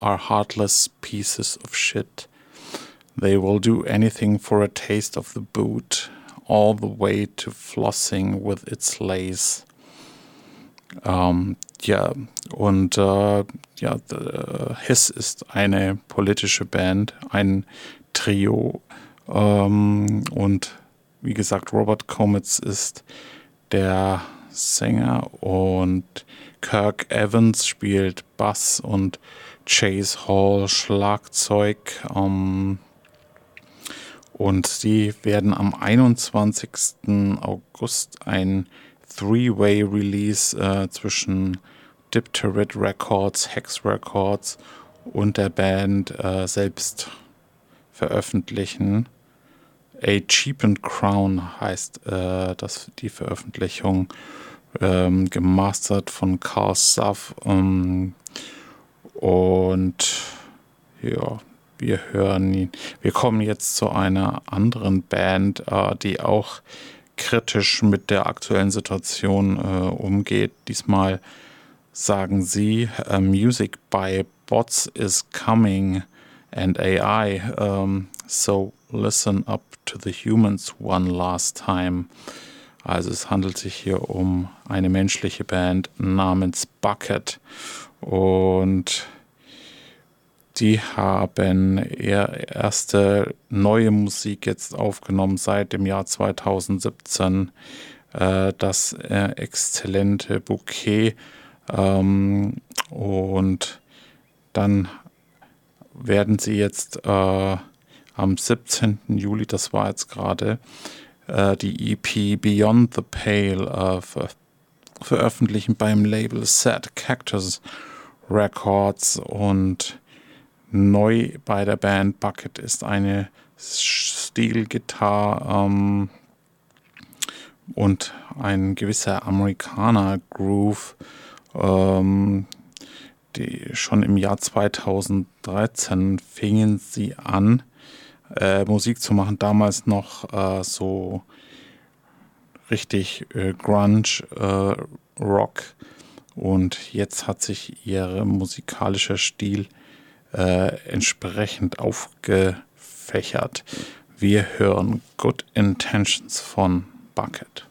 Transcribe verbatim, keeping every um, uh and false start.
are heartless pieces of shit. They will do anything for a taste of the boot, all the way to flossing with its lace. Ähm, ja, und äh, ja, the, Hiss ist eine politische Band, ein Trio. Ähm, und wie gesagt, Robert Komitz ist der Sänger und Kirk Evans spielt Bass und Chase Hall Schlagzeug. Ähm, und sie werden am einundzwanzigsten August ein Three-Way-Release äh, zwischen Dipterid Records, Hex Records und der Band äh, selbst veröffentlichen. A Cheapened Crown heißt äh, das, die Veröffentlichung, ähm, gemastert von Carl Suff. Ähm, und ja, wir hören ihn. Wir kommen jetzt zu einer anderen Band, äh, die auch kritisch mit der aktuellen Situation äh, umgeht. Diesmal sagen sie, uh, Music by bots is coming and A I, um, so listen up to the humans one last time. Also es handelt sich hier um eine menschliche Band namens Bucket und die haben ihre erste neue Musik jetzt aufgenommen seit dem Jahr zweitausendsiebzehn. Äh, das äh, exzellente Bouquet. Ähm, und dann werden sie jetzt äh, am siebzehnten Juli, das war jetzt gerade, äh, die E P Beyond the Pale äh, ver veröffentlichen beim Label Sad Cactus Records. Und neu bei der Band Bucket ist eine Steel-Gitarre ähm, und ein gewisser Amerikaner-Groove, ähm, die schon im Jahr zweitausenddreizehn fingen sie an, äh, Musik zu machen. Damals noch äh, so richtig äh, Grunge, äh, Rock. Und jetzt hat sich ihr musikalischer Stil Äh, entsprechend aufgefächert. Wir hören Good Intentions von Bucket.